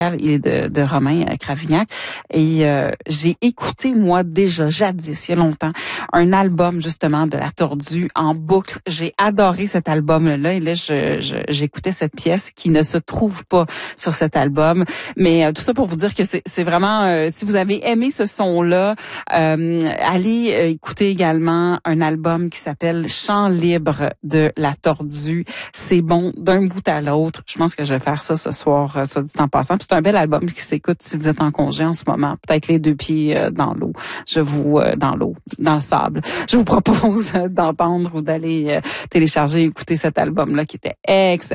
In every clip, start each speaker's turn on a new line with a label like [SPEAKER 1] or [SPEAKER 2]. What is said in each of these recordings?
[SPEAKER 1] Il est de Romain Cravignac. Et j'ai écouté, moi, déjà, jadis, il y a longtemps, un album, justement, de La Tordue en boucle. J'ai adoré cet album-là. Et là, j'écoutais cette pièce qui ne se trouve pas sur cet album. Mais tout ça pour vous dire que c'est vraiment, si vous avez aimé ce son-là, allez écouter également un album qui s'appelle Chant libre de La Tordue. C'est bon d'un bout à l'autre. Je pense que je vais faire ça ce soir, soit dit en passant. Puis c'est un bel album qui s'écoute si vous êtes en congé en ce moment. Peut-être les deux pieds dans l'eau. Dans le sable. Je vous propose d'entendre ou d'aller télécharger et écouter cet album-là qui était excellent.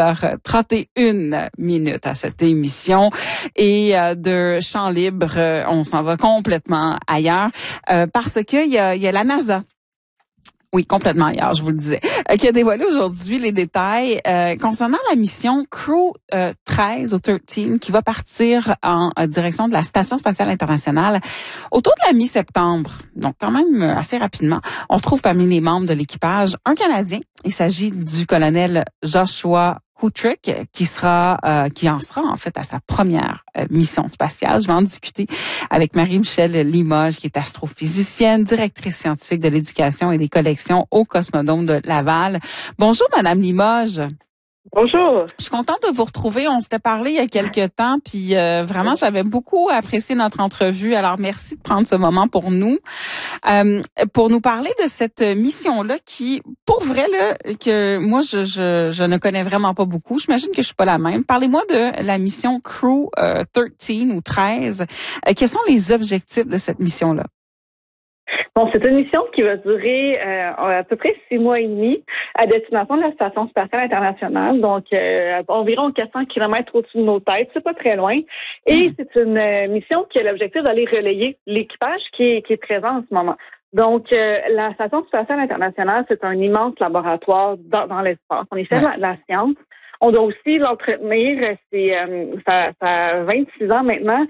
[SPEAKER 1] 16h31 à cette émission. Et de Chant libre, on s'en va complètement ailleurs parce que il y a la NASA. Oui, complètement ailleurs, je vous le disais, qui a dévoilé aujourd'hui les détails concernant la mission Crew 13 ou 13 qui va partir en direction de la Station spatiale internationale autour de la mi-septembre. Donc, quand même assez rapidement. On retrouve parmi les membres de l'équipage un Canadien. Il s'agit du colonel Joshua Kutrick, qui en sera en fait à sa première mission spatiale. Je vais en discuter avec Marie-Michèle Limoges, qui est astrophysicienne, directrice scientifique de l'éducation et des collections au Cosmodome de Laval. Bonjour, Madame Limoges.
[SPEAKER 2] Bonjour.
[SPEAKER 1] Je suis contente de vous retrouver. On s'était parlé il y a quelques temps, puis vraiment, j'avais beaucoup apprécié notre entrevue. Alors, merci de prendre ce moment pour nous. Pour nous parler de cette mission-là qui, pour vrai, là, que moi, je ne connais vraiment pas beaucoup. J'imagine que je suis pas la même. Parlez-moi de la mission Crew 13 ou 13. Quels sont les objectifs de cette mission-là?
[SPEAKER 2] Bon, c'est une mission qui va durer à peu près 6 mois et demi à destination de la Station spatiale internationale, donc environ 400 kilomètres au-dessus de nos têtes, c'est pas très loin. Et c'est une mission qui a l'objectif d'aller relayer l'équipage qui est présent en ce moment. Donc, la Station spatiale internationale, c'est un immense laboratoire dans l'espace. On y fait de la science. On doit aussi l'entretenir. Ça a 26 ans maintenant.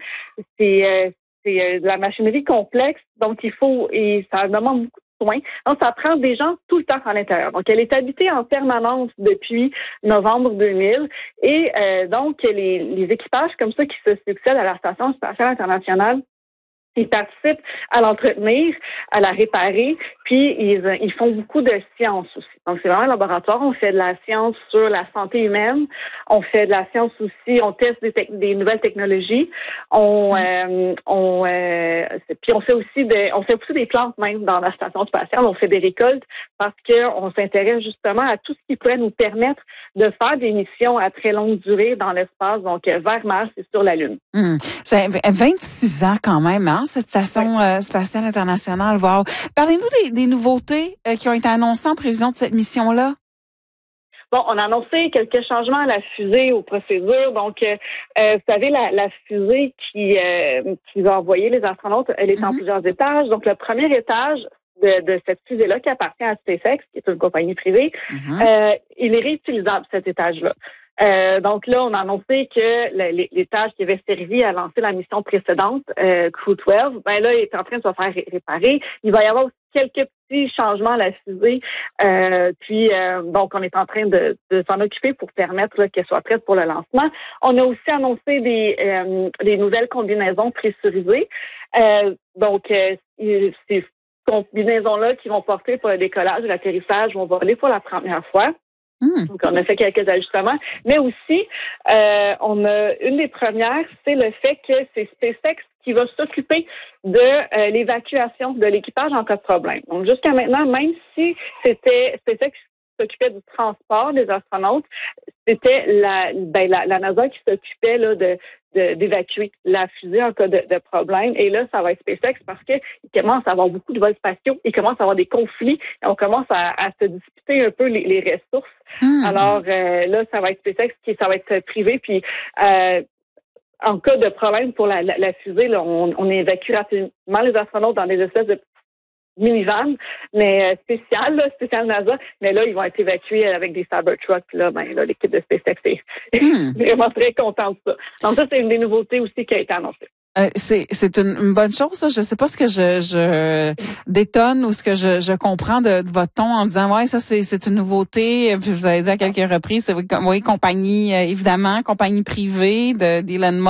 [SPEAKER 2] C'est de la machinerie complexe, donc ça demande beaucoup de soins. Donc, ça prend des gens tout le temps à l'intérieur. Donc, elle est habitée en permanence depuis novembre 2000. Et donc, les équipages comme ça qui se succèdent à la Station spatiale internationale, ils participent à l'entretenir, à la réparer, puis ils font beaucoup de sciences aussi. Donc, c'est vraiment un laboratoire. On fait de la science sur la santé humaine. On fait de la science aussi. On teste des nouvelles technologies. Puis on fait aussi des plantes même dans la station spatiale. On fait des récoltes parce qu'on s'intéresse justement à tout ce qui pourrait nous permettre de faire des missions à très longue durée dans l'espace, donc vers Mars et sur la Lune.
[SPEAKER 1] C'est 26 ans quand même, hein, cette station spatiale internationale. Wow. Parlez-nous des nouveautés qui ont été annoncées en prévision de cette mission-là.
[SPEAKER 2] Bon, on a annoncé quelques changements à la fusée, aux procédures. Donc, vous savez, la fusée qui va envoyer les astronautes, elle est en plusieurs étages. Donc, le premier étage de cette fusée-là qui appartient à SpaceX, qui est une compagnie privée, il est réutilisable, cet étage-là. Donc là, on a annoncé que l'étage qui avait servi à lancer la mission précédente, Crew 12, ben là, il est en train de se faire réparer. Il va y avoir aussi quelques petits changements à la fusée. Donc, on est en train de s'en occuper pour permettre qu'elle soit prête pour le lancement. On a aussi annoncé des nouvelles combinaisons pressurisées. Ces combinaisons-là qui vont porter pour le décollage et l'atterrissage vont voler pour la première fois. Donc, on a fait quelques ajustements. Mais aussi, on a une des premières, c'est le fait que c'est SpaceX qui va s'occuper de l'évacuation de l'équipage en cas de problème. Donc, jusqu'à maintenant, même si c'était SpaceX qui s'occupait du transport des astronautes, c'était la NASA qui s'occupait là d'évacuer la fusée en cas de problème. Et là, ça va être SpaceX parce qu'il commence à avoir beaucoup de vols spatiaux, il commence à avoir des conflits, et on commence à se disputer un peu les ressources. Alors là, ça va être SpaceX ça va être privé, puis en cas de problème pour la fusée, là, on évacue rapidement les astronautes dans des espèces de minivan, mais spécial NASA. Mais là, ils vont être évacués avec des Cybertrucks. Là, l'équipe de SpaceX est vraiment très contente de ça. Donc ça, c'est une des nouveautés aussi qui a été annoncée.
[SPEAKER 1] C'est une bonne chose, ça. Je sais pas ce que je détonne ou ce que je comprends de votre ton en disant ouais, ça c'est une nouveauté. Puis vous avez dit à quelques reprises, c'est oui, compagnie évidemment, compagnie privée d'Elon Musk.